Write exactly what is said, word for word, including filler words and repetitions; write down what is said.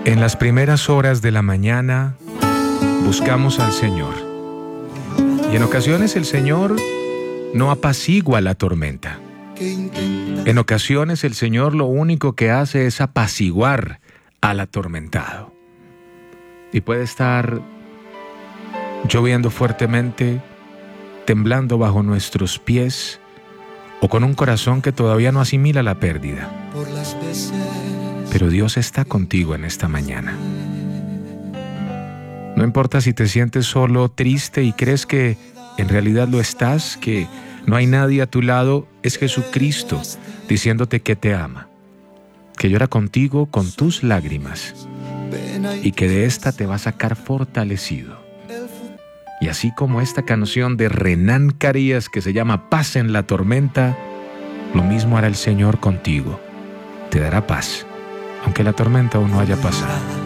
En las primeras horas de la mañana buscamos al Señor. Y en ocasiones el Señor no apacigua la tormenta. En ocasiones el Señor lo único que hace es apaciguar al atormentado. Y puede estar lloviendo fuertemente, temblando bajo nuestros pies, o con un corazón que todavía no asimila la pérdida. Pero Dios está contigo en esta mañana. No importa si te sientes solo, triste y crees que en realidad lo estás, que no hay nadie a tu lado, es Jesucristo diciéndote que te ama, que llora contigo con tus lágrimas y que de esta te va a sacar fortalecido. Y así como esta canción de Renan Carías que se llama Paz en la tormenta, lo mismo hará el Señor contigo. Te dará paz, aunque la tormenta aún no haya pasado.